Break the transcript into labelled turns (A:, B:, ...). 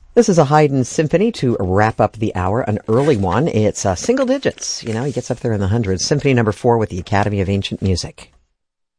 A: This is a Haydn symphony to wrap up the hour, an early one. It's single digits. You know, he gets up there in the hundreds. Symphony number 4 with the Academy of Ancient Music.